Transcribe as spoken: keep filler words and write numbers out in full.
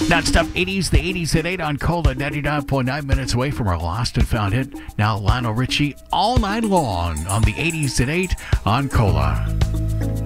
That stuff eighties, the eighties at eight on Cola, ninety-nine point nine, minutes away from our lost and found hit. Now Lionel Richie all night long on the eighties at eight on Cola.